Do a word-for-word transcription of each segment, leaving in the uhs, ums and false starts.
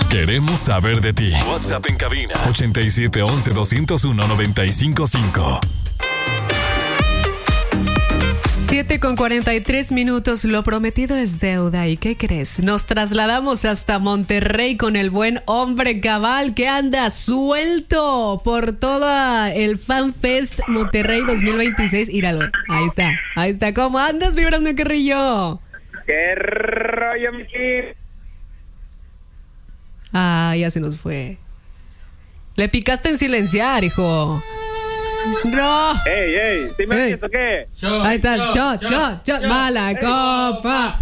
Queremos saber de ti. WhatsApp en cabina ochenta y siete once doscientos uno noventa y cinco cinco. siete con cuarenta y tres minutos, lo prometido es deuda. ¿Y qué crees? Nos trasladamos hasta Monterrey con el buen hombre Cabal, que anda suelto por todo el FanFest Monterrey dos mil veintiséis. Míralo, ahí está, ahí está. ¿Cómo andas, mi Brandon Carrillo? ¿Qué rollo, Miki? Ah, ya se nos fue. Le picaste en silenciar, hijo. No. Ey, ey, ¿sí me entiendes o qué? Shot, Ahí está, shot, shot, shot, mala copa.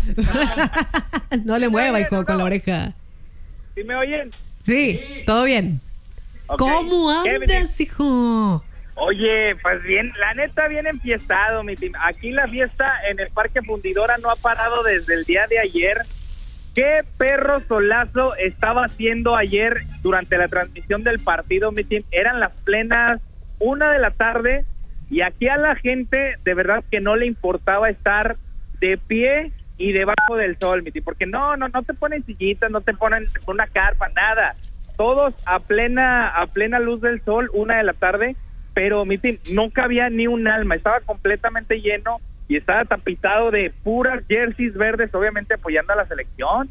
No le mueva, hijo, con la oreja. ¿Sí me oyen? Sí, sí. Todo bien. Okay. ¿Cómo andas, hijo? Oye, pues bien, la neta bien enfiestado, mi team. Aquí la fiesta en el Parque Fundidora no ha parado desde el día de ayer. ¿Qué perro solazo estaba haciendo ayer durante la transmisión del partido, mi team? Eran las plenas una de la tarde y aquí a la gente de verdad que no le importaba estar de pie y debajo del sol, mi tío, porque no, no, no te ponen sillitas, no te ponen una carpa, nada, todos a plena, a plena luz del sol, una de la tarde, pero mi tío, no cabía ni un alma, estaba completamente lleno y estaba tapizado de puras jerseys verdes, obviamente apoyando a la selección.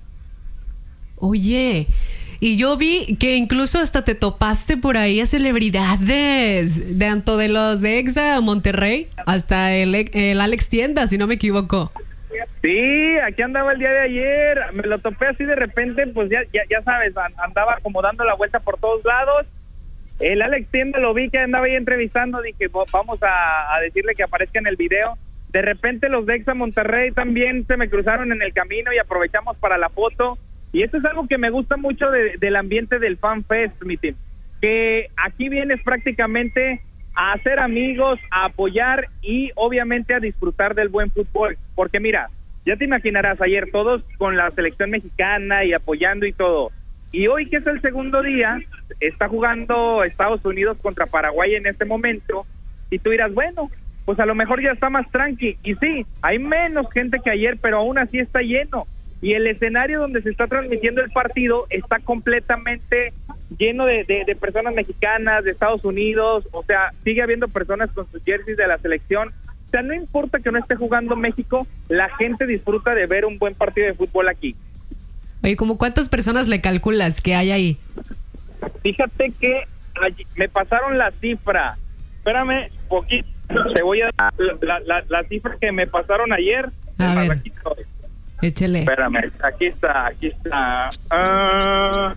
Oye, y yo vi que incluso hasta te topaste por ahí a celebridades, tanto de los de Exa Monterrey hasta el, el Alex Tienda, si no me equivoco. Sí, aquí andaba el día de ayer, me lo topé así de repente, pues ya, ya, ya sabes, andaba como dando la vuelta por todos lados. El Alex Tienda lo vi que andaba ahí entrevistando, dije, vamos a, a decirle que aparezca en el video. De repente los de Exa Monterrey también se me cruzaron en el camino y aprovechamos para la foto. Y esto es algo que me gusta mucho de, del ambiente del FanFest, mi team, que aquí vienes prácticamente a hacer amigos, a apoyar y obviamente a disfrutar del buen fútbol, porque mira, ya te imaginarás, ayer todos con la selección mexicana y apoyando y todo, y hoy que es el segundo día, está jugando Estados Unidos contra Paraguay en este momento, y tú dirás, bueno, pues a lo mejor ya está más tranqui, y sí, hay menos gente que ayer, pero aún así está lleno. Y el escenario donde se está transmitiendo el partido está completamente lleno de, de, de personas mexicanas, de Estados Unidos, o sea, sigue habiendo personas con sus jerseys de la selección. O sea, no importa que no esté jugando México, la gente disfruta de ver un buen partido de fútbol aquí. Oye, ¿cómo cuántas personas le calculas que hay ahí? Fíjate que allí, me pasaron la cifra, espérame, poquito, te voy a dar la, la, la cifra que me pasaron ayer. A ver. Aquí échale. Espérame, aquí está, aquí está. Uh...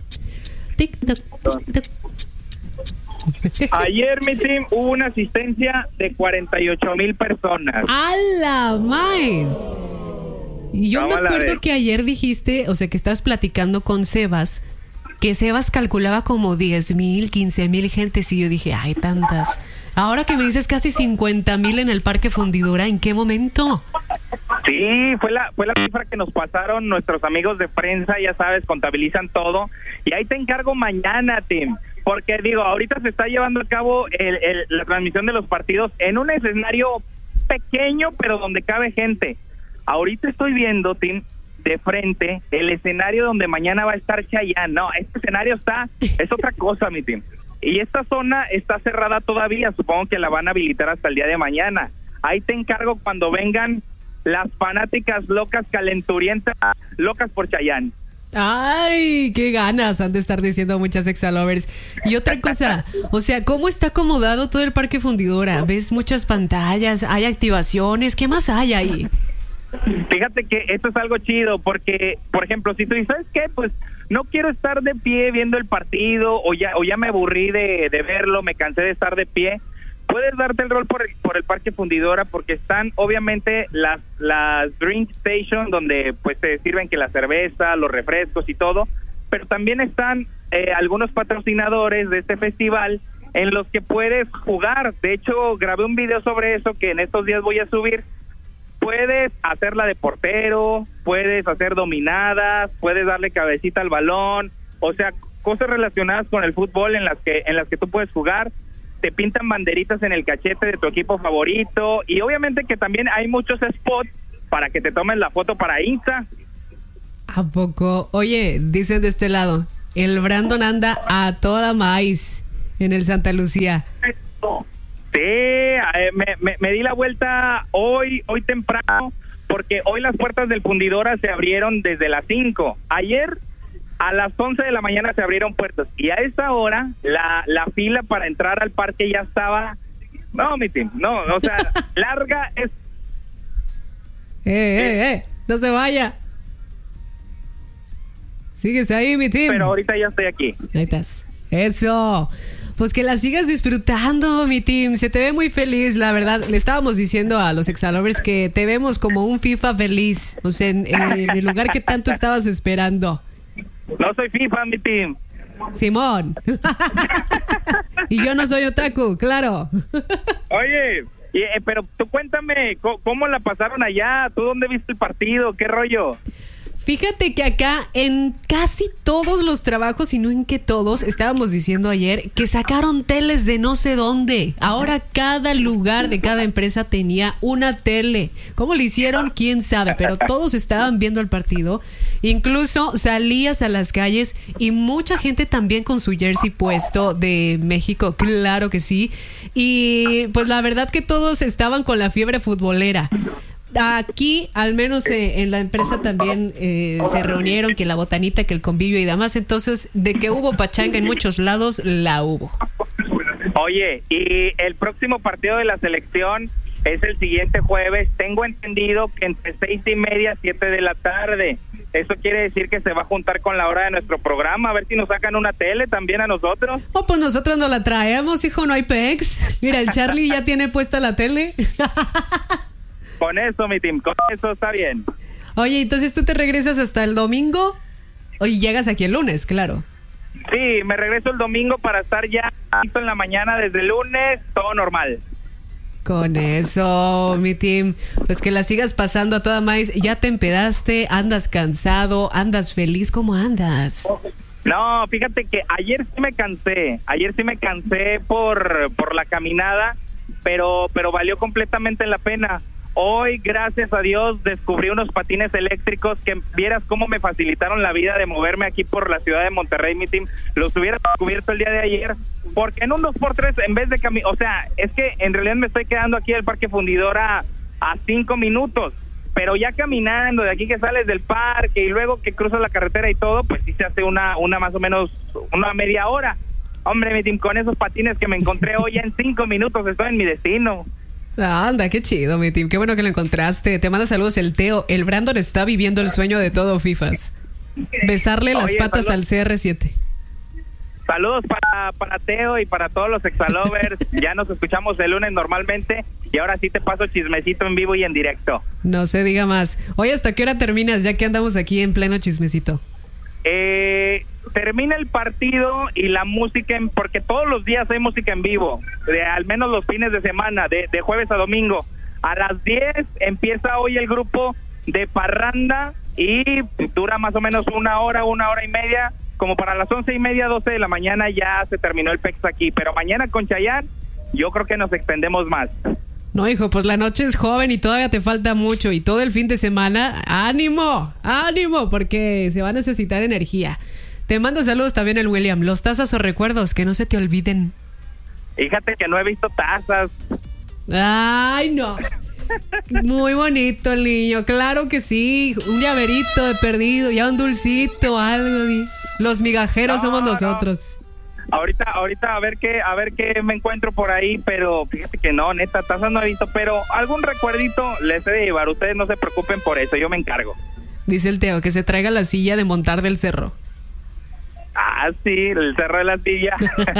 Ayer, mi team, hubo una asistencia de cuarenta y ocho mil personas. ¡A la más! Y yo Vamos me acuerdo que ayer dijiste, o sea, que estabas platicando con Sebas, que Sebas calculaba como diez mil, quince mil gentes, y yo dije, ¡ay, tantas! Ahora que me dices casi cincuenta mil en el Parque Fundidora, ¿en qué momento? Sí, fue la fue la cifra que nos pasaron nuestros amigos de prensa, ya sabes, contabilizan todo. Y ahí te encargo mañana, Tim, porque digo, ahorita se está llevando a cabo el, el, la transmisión de los partidos en un escenario pequeño, pero donde cabe gente. Ahorita estoy viendo, Tim, de frente, el escenario donde mañana va a estar Chayanne. No, este escenario está, es otra cosa, mi Tim. Y esta zona está cerrada todavía, supongo que la van a habilitar hasta el día de mañana. Ahí te encargo cuando vengan las fanáticas locas, calenturientas, locas por Chayanne. Ay, qué ganas han de estar diciendo muchas Exa-lovers. Y otra cosa, o sea, ¿cómo está acomodado todo el Parque Fundidora? ¿Ves muchas pantallas? ¿Hay activaciones? ¿Qué más hay ahí? Fíjate que esto es algo chido porque, por ejemplo, si tú dices, ¿sabes qué? Pues no quiero estar de pie viendo el partido o ya o ya me aburrí de, de verlo, me cansé de estar de pie. Puedes darte el rol por el, por el Parque Fundidora porque están obviamente las las drink station donde pues te sirven que la cerveza, los refrescos y todo, pero también están eh, algunos patrocinadores de este festival en los que puedes jugar. De hecho, grabé un video sobre eso que en estos días voy a subir. Puedes hacerla de portero, puedes hacer dominadas, puedes darle cabecita al balón, o sea, cosas relacionadas con el fútbol en las que en las que tú puedes jugar. Te pintan banderitas en el cachete de tu equipo favorito y obviamente que también hay muchos spots para que te tomen la foto para Insta. ¿A poco? Oye, dicen de este lado, el Brandon anda a toda maíz en el Santa Lucía. Sí, eh, me, me, me di la vuelta hoy, hoy temprano, porque hoy las puertas del Fundidora se abrieron desde las cinco. Ayer a las once de la mañana se abrieron puertas y a esa hora la, la fila para entrar al parque ya estaba... No, mi team, no, o sea, larga es... Eh, eh, eh, no se vaya. Sigues ahí, mi team. Pero ahorita ya estoy aquí. Ahí estás. Eso. Pues que la sigas disfrutando, mi team. Se te ve muy feliz, la verdad. Le estábamos diciendo a los Exalovers que te vemos como un FIFA feliz. O sea, en, en el lugar que tanto estabas esperando. No soy FIFA, mi team. Simón. Y yo no soy otaku, claro. Oye, y, eh, pero tú cuéntame, ¿cómo, ¿cómo la pasaron allá? ¿Tú dónde viste el partido? ¿Qué rollo? Fíjate que acá en casi todos los trabajos, y no en que todos, estábamos diciendo ayer que sacaron teles de no sé dónde. Ahora cada lugar de cada empresa tenía una tele. ¿Cómo lo hicieron? ¿Quién sabe? Pero todos estaban viendo el partido. Incluso salías a las calles y mucha gente también con su jersey puesto de México, claro que sí. Y pues la verdad que todos estaban con la fiebre futbolera. Aquí, al menos eh, en la empresa también eh, se reunieron, que la botanita, que el convivio y demás. Entonces, de que hubo pachanga en muchos lados, la hubo. Oye, y el próximo partido de la selección es el siguiente jueves. Tengo entendido que entre seis y media, siete de la tarde. Eso quiere decir que se va a juntar con la hora de nuestro programa. A ver si nos sacan una tele también a nosotros. Oh, pues nosotros nos la traemos, hijo, no hay pex. Mira, el Charlie ya tiene puesta la tele. Con eso, mi team, con eso está bien. Oye, entonces tú te regresas hasta el domingo y llegas aquí el lunes, claro. Sí, me regreso el domingo para estar ya en la mañana desde el lunes, todo normal. Con eso, mi team, pues que la sigas pasando a toda maíz. Ya te empedaste, andas cansado, andas feliz, ¿cómo andas? No, fíjate que ayer sí me cansé, ayer sí me cansé por, por la caminada, pero, pero valió completamente la pena. Hoy, gracias a Dios, descubrí unos patines eléctricos que vieras cómo me facilitaron la vida de moverme aquí por la ciudad de Monterrey, mi team. Los hubiera descubierto el día de ayer, porque en un dos por tres, en vez de caminar, o sea, es que en realidad me estoy quedando aquí del Parque Fundidora a cinco minutos, pero ya caminando de aquí que sales del parque y luego que cruzas la carretera y todo, pues sí se hace una, una más o menos, una media hora. Hombre, mi team, con esos patines que me encontré hoy, ya en cinco minutos estoy en mi destino. Anda, qué chido, mi team. Qué bueno que lo encontraste. Te manda saludos el Teo. El Brandon está viviendo el sueño de todo FIFAs. Besarle las Oye, patas salud. al C R siete. Saludos para, para Teo y para todos los Exalovers. Ya nos escuchamos el lunes normalmente y ahora sí te paso chismecito en vivo y en directo. No se diga más. Oye, ¿hasta qué hora terminas? Ya que andamos aquí en pleno chismecito. Eh, termina el partido y la música, en, porque todos los días hay música en vivo, de, al menos los fines de semana, de, de jueves a domingo. A las diez empieza hoy el grupo de parranda y dura más o menos una hora, una hora y media. Como para las once y media, doce de la mañana ya se terminó el Pex aquí. Pero mañana con Chayanne yo creo que nos extendemos más. No, hijo, pues la noche es joven y todavía te falta mucho. Y todo el fin de semana, ¡ánimo! ¡Ánimo! Porque se va a necesitar energía. Te manda saludos también el William. Los tazas o recuerdos, que no se te olviden. Fíjate que no he visto tazas. ¡Ay, no! Muy bonito el niño, claro que sí. Un llaverito de perdido, ya un dulcito, algo. Di. Los migajeros No, somos no. nosotros. Ahorita, ahorita a ver qué, a ver qué me encuentro por ahí, pero fíjate que no, neta, tazas no he visto, pero algún recuerdito les he de llevar. Ustedes no se preocupen por eso, yo me encargo. Dice el Teo que se traiga la silla de montar del cerro. Ah, sí, el cerro de la silla.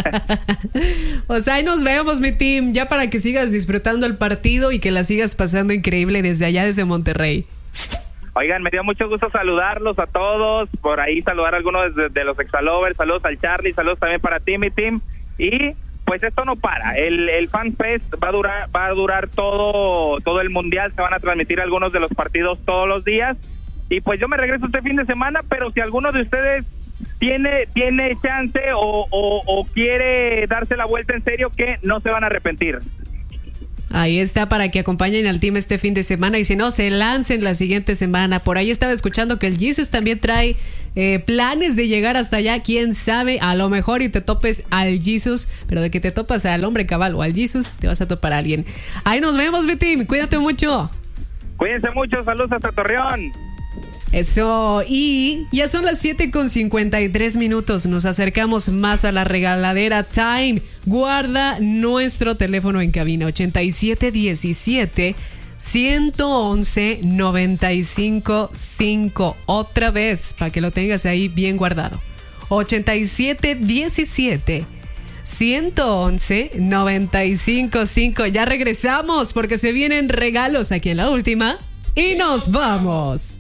O sea, ahí nos vemos, mi team, ya para que sigas disfrutando el partido y que la sigas pasando increíble desde allá, desde Monterrey. Oigan, me dio mucho gusto saludarlos a todos, por ahí saludar a algunos de, de los Exalovers, saludos al Charlie, saludos también para ti, mi team, y pues esto no para, el, el Fan Fest va a durar, va a durar todo, todo el mundial, se van a transmitir algunos de los partidos todos los días, y pues yo me regreso este fin de semana, pero si alguno de ustedes tiene, tiene chance o, o, o quiere darse la vuelta en serio, que no se van a arrepentir. Ahí está para que acompañen al team este fin de semana y si no, se lancen la siguiente semana. Por ahí estaba escuchando que el Jesus también trae eh, planes de llegar hasta allá, quién sabe, a lo mejor y te topes al Jesus, pero de que te topas al hombre cabal o al Jesus, te vas a topar a alguien. Ahí nos vemos, Betty, cuídate mucho. Cuídense mucho, saludos hasta Torreón. Eso, y ya son las siete con cincuenta y tres minutos. Nos acercamos más a la regaladera time. Guarda nuestro teléfono en cabina: ochenta y siete diecisiete ciento once noventa y cinco cinco. Otra vez, para que lo tengas ahí bien guardado: ochenta y siete diecisiete ciento once noventa y cinco cinco. Ya regresamos porque se vienen regalos aquí en La Última y nos vamos.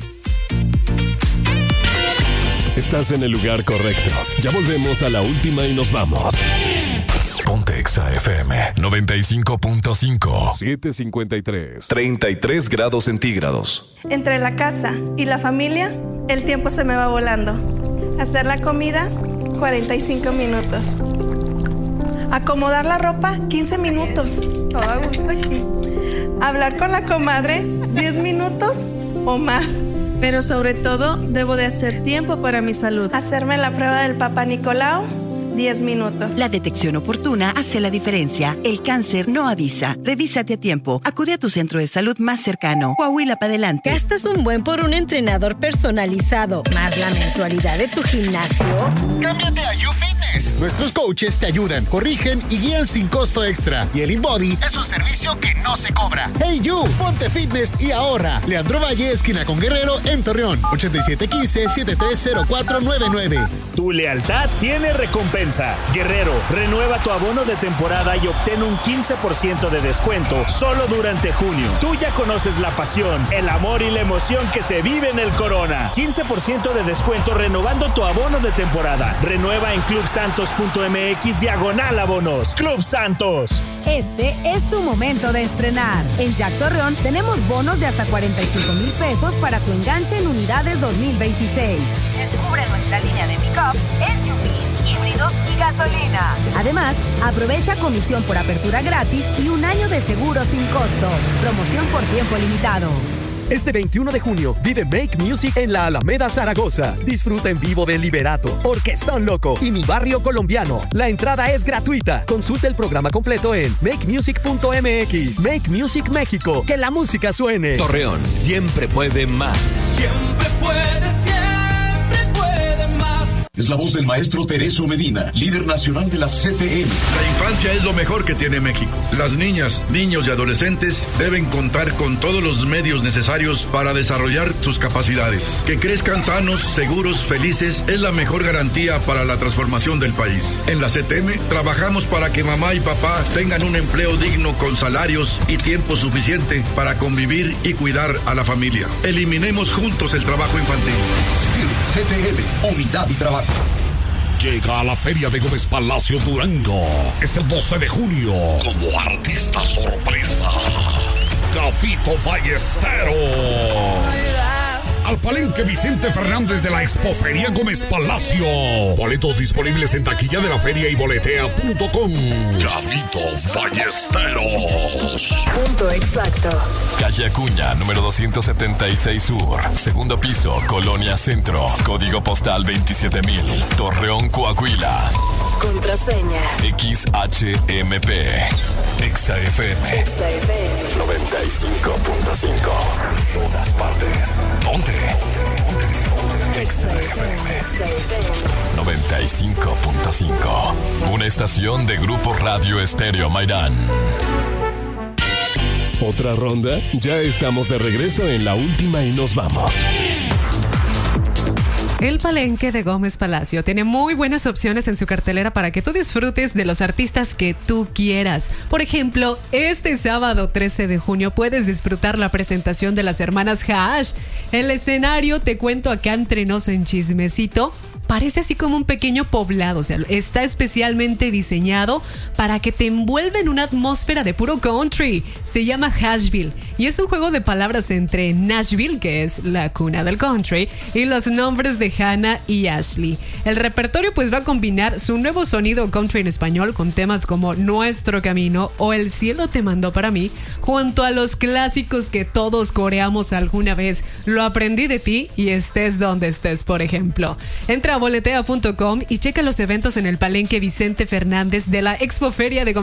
Estás en el lugar correcto. Ya volvemos a La Última y nos vamos. Ponte Exa F M noventa y cinco punto cinco. siete cincuenta y tres. treinta y tres grados centígrados. Entre la casa y la familia, el tiempo se me va volando. Hacer la comida, cuarenta y cinco minutos. Acomodar la ropa, quince minutos. Todo a gusto aquí. Hablar con la comadre, diez minutos o más. Pero sobre todo, debo de hacer tiempo para mi salud. Hacerme la prueba del Papá Nicolau, diez minutos. La detección oportuna hace la diferencia. El cáncer no avisa. Revísate a tiempo. Acude a tu centro de salud más cercano. Coahuila para adelante. ¿Gastas un buen por un entrenador personalizado más la mensualidad de tu gimnasio? Cámbiate a YouFitness. Nuestros coaches te ayudan, corrigen y guían sin costo extra. Y el InBody es un servicio que no se cobra. Hey You, ponte fitness y ahorra. Leandro Valle, esquina con Guerrero, en Torreón. ochenta y siete quince setenta y tres cero cuatro noventa y nueve. Tu lealtad tiene recompensa. Guerrero, renueva tu abono de temporada y obtén un quince por ciento de descuento solo durante junio. Tú ya conoces la pasión, el amor y la emoción que se vive en el Corona. quince por ciento de descuento renovando tu abono de temporada. Renueva en club santos punto m x diagonal abonos. Club Santos. Este es tu momento de estrenar. En Jack Torreón tenemos bonos de hasta cuarenta y cinco mil pesos para tu enganche en unidades dos mil veintiséis. Descubre nuestra línea de pickups, S U Vs, híbridos y gasolina. Además, aprovecha comisión por apertura gratis y un año de seguro sin costo. Promoción por tiempo limitado. Este veintiuno de junio, vive Make Music en la Alameda Zaragoza. Disfruta en vivo de Liberato, Orquestón Loco y Mi Barrio Colombiano. La entrada es gratuita. Consulta el programa completo en make music punto m x. Make Music México. Que la música suene. Torreón siempre puede más. Siempre puede, siempre puede más. Es la voz del maestro Tereso Medina, líder nacional de la C T M. La infancia es lo mejor que tiene México. Las niñas, niños y adolescentes deben contar con todos los medios necesarios para desarrollar sus capacidades. Que crezcan sanos, seguros, felices es la mejor garantía para la transformación del país. En la C T M trabajamos para que mamá y papá tengan un empleo digno con salarios y tiempo suficiente para convivir y cuidar a la familia. Eliminemos juntos el trabajo infantil. C T M, unidad y trabajo. Llega a la Feria de Gómez Palacio Durango este doce de junio como artista sorpresa Gafito Ballesteros. Al Palenque Vicente Fernández de la Expoferia Gómez Palacio. Boletos disponibles en taquilla de la feria y boletea punto com. Gafito Ballesteros. Punto exacto. Calle Acuña, número doscientos setenta y seis Sur. Segundo piso, Colonia Centro. Código postal veintisiete mil. Torreón, Coahuila. Contraseña X H M P. Exa F M. Exa F M noventa y cinco punto cinco. Todas partes. Ponte. Exa F M noventa y cinco punto cinco. Una estación de Grupo Radio Estéreo Mairán. ¿Otra ronda? Ya estamos de regreso en La Última y nos vamos. El Palenque de Gómez Palacio tiene muy buenas opciones en su cartelera para que tú disfrutes de los artistas que tú quieras. Por ejemplo, este sábado trece de junio puedes disfrutar la presentación de las hermanas Hash. El escenario, te cuento acá entre nos en chismecito, parece así como un pequeño poblado. O sea, está especialmente diseñado para que te envuelva en una atmósfera de puro country. Se llama Asheville y es un juego de palabras entre Nashville, que es la cuna del country, y los nombres de Hannah y Ashley. El repertorio pues va a combinar su nuevo sonido country en español con temas como Nuestro Camino o El cielo te mandó para mí, junto a los clásicos que todos coreamos alguna vez. Lo aprendí de ti y estés donde estés, por ejemplo. Entra a boletea punto com y checa los eventos en el Palenque Vicente Fernández de la Expoferia de Comercio